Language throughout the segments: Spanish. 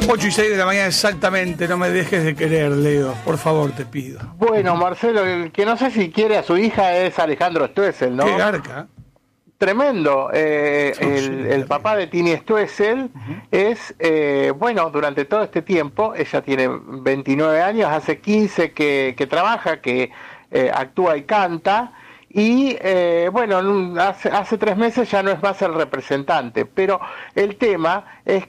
8:06 de la mañana exactamente, no me dejes de querer, Leo, por favor, te pido. Bueno, Marcelo, el que no sé si quiere a su hija es Alejandro Stoessel, ¿no? Qué garca. Tremendo. El papá de Tini Stoessel es, bueno, durante todo este tiempo, ella tiene 29 años, hace 15 que trabaja, que actúa y canta, y bueno, hace 3 meses ya no es más el representante, pero el tema es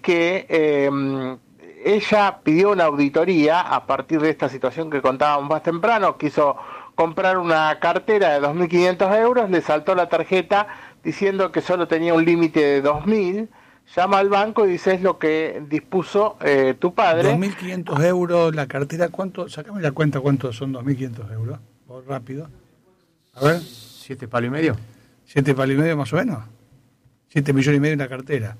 que ella pidió una auditoría a partir de esta situación que contábamos más temprano. Quiso comprar una cartera de 2.500 euros, le saltó la tarjeta diciendo que solo tenía un límite de 2.000, llama al banco y dice: es lo que dispuso tu padre. 2.500 euros la cartera, ¿cuánto? Sácame la cuenta, ¿cuánto son 2.500 euros? Por rápido. A ver. 7 palos y medio. 7 palos y medio más o menos. 7 millones y medio en la cartera.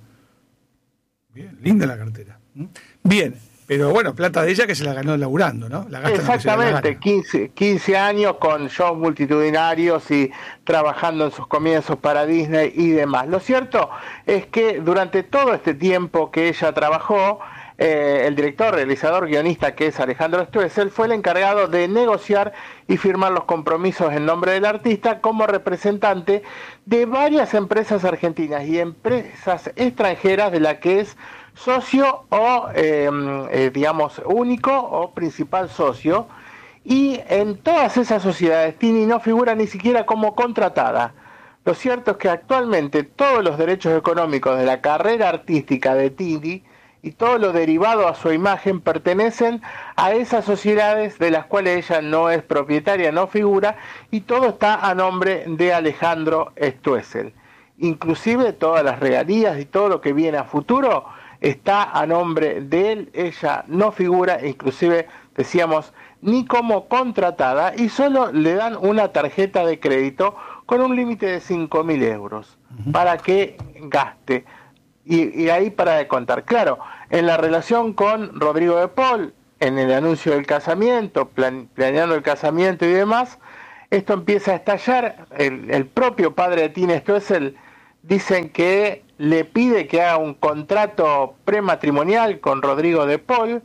Bien, linda la cartera. Bien, pero bueno, plata de ella que se la ganó laburando, ¿no? La gasta. Exactamente, 15 años con shows multitudinarios y trabajando en sus comienzos para Disney y demás. Lo cierto es que durante todo este tiempo que ella trabajó, el director, realizador, guionista, que es Alejandro Stoessel, fue el encargado de negociar y firmar los compromisos en nombre del artista como representante de varias empresas argentinas y empresas extranjeras de la que es socio o, digamos, único o principal socio. Y en todas esas sociedades Tini no figura ni siquiera como contratada. Lo cierto es que actualmente todos los derechos económicos de la carrera artística de Tini y todo lo derivado a su imagen pertenecen a esas sociedades de las cuales ella no es propietaria, no figura, y todo está a nombre de Alejandro Stoessel. Inclusive todas las regalías y todo lo que viene a futuro está a nombre de él. Ella no figura, inclusive decíamos, ni como contratada, y solo le dan una tarjeta de crédito con un límite de 5.000 euros para que gaste. Y ahí para de contar. Claro, en la relación con Rodrigo de Paul, en el anuncio del casamiento, planeando el casamiento y demás, esto empieza a estallar. El propio padre de Tini Stoessel dicen que le pide que haga un contrato prematrimonial con Rodrigo de Paul,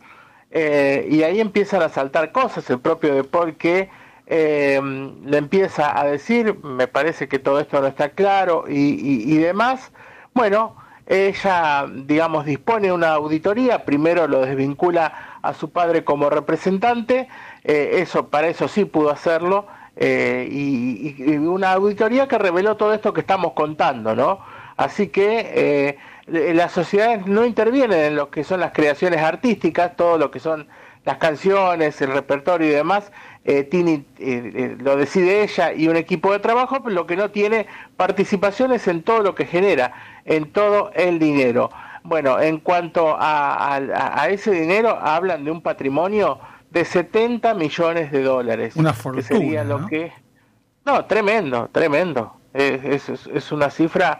y ahí empiezan a saltar cosas. El propio de Paul que le empieza a decir: me parece que todo esto no está claro y demás. Bueno, ella, digamos, dispone de una auditoría. Primero lo desvincula a su padre como representante, para eso sí pudo hacerlo, y una auditoría que reveló todo esto que estamos contando, ¿no? Así que las sociedades no intervienen en lo que son las creaciones artísticas, todo lo que son las canciones, el repertorio y demás. Tini lo decide ella y un equipo de trabajo, pero lo que no tiene participaciones en todo lo que genera, en todo el dinero. Bueno, en cuanto a ese dinero, hablan de un patrimonio de 70 millones de dólares. Una fortuna, que sería lo, ¿no?, que... No, tremendo. Es una cifra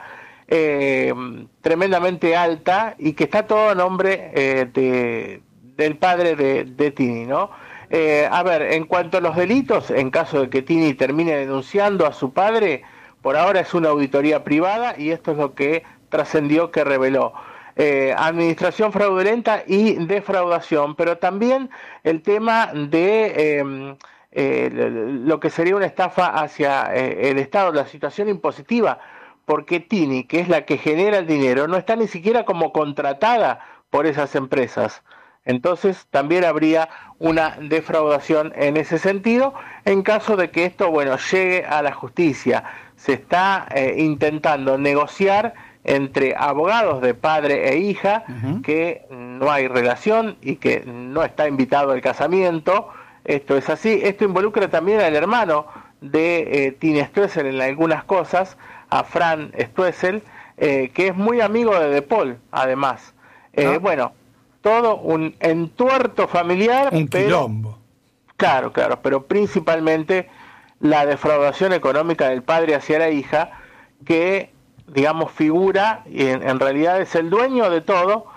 tremendamente alta, y que está todo a nombre del padre de Tini, ¿no? A ver, en cuanto a los delitos, en caso de que Tini termine denunciando a su padre, por ahora es una auditoría privada, y esto es lo que trascendió, que reveló administración fraudulenta y defraudación, pero también el tema de lo que sería una estafa hacia el Estado, la situación impositiva, porque Tini, que es la que genera el dinero, no está ni siquiera como contratada por esas empresas. Entonces también habría una defraudación en ese sentido, en caso de que esto, bueno, llegue a la justicia. Se está intentando negociar entre abogados de padre e hija, que no hay relación y que no está invitado al casamiento. Esto es así. Esto involucra también al hermano de Tini Stoessel en algunas cosas, a Fran Stoessel, que es muy amigo de Paul, además. Bueno, todo un entuerto familiar. Un quilombo. Claro, pero principalmente la defraudación económica del padre hacia la hija, que, digamos, figura y en realidad es el dueño de todo,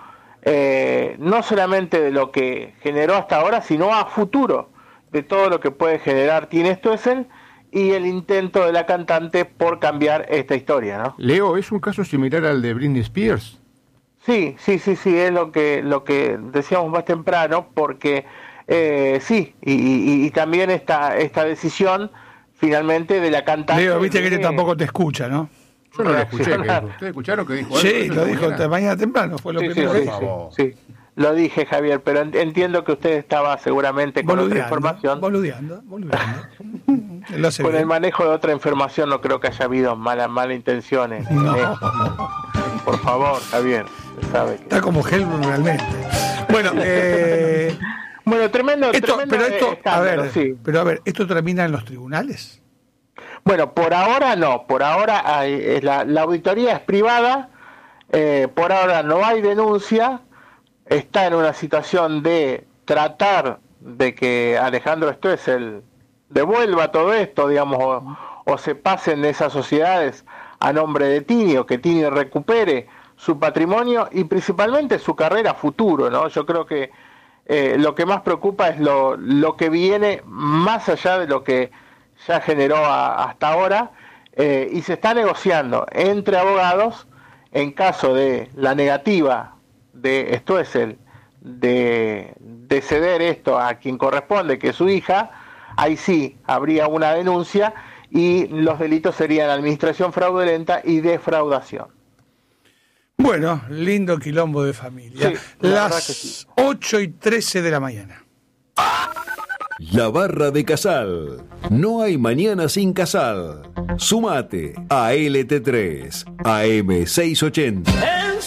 no solamente de lo que generó hasta ahora, sino a futuro, de todo lo que puede generar Tini Stoessel, y el intento de la cantante por cambiar esta historia, ¿no? Leo, ¿es un caso similar al de Britney Spears? Sí, es lo que decíamos más temprano, porque sí, y también esta decisión finalmente de la cantante. Leo, viste que tampoco te escucha, ¿no? Yo no lo escuché. ¿Ustedes escucharon que dijo algo? Sí, lo dijo mañana temprano, fue lo primero que dijo. Sí, lo dije, Javier, pero entiendo que usted estaba seguramente con otra información. Boludeando. Con el manejo de otra información no creo que haya habido malas intenciones. No. Por favor, Javier. Sabe que... Está como Helmut realmente. Bueno, bueno, tremendo escándalo, sí. Pero a ver, ¿esto termina en los tribunales? Bueno, por ahora no. Por ahora la auditoría es privada. Por ahora no hay denuncia. Está en una situación de tratar de que Alejandro Stoessel devuelva todo esto, digamos, o se pasen esas sociedades a nombre de Tinio, que Tinio recupere su patrimonio y principalmente su carrera futuro, ¿no? Yo creo que lo que más preocupa es lo que viene más allá de lo que ya generó hasta ahora, y se está negociando entre abogados en caso de la negativa de Stoessel de ceder esto a quien corresponde, que es su hija. Ahí sí habría una denuncia y los delitos serían administración fraudulenta y defraudación. Bueno, lindo quilombo de familia. Sí, las 8:13 de la mañana. La Barra de Casal. No hay mañana sin Casal. Sumate a LT3 AM 680.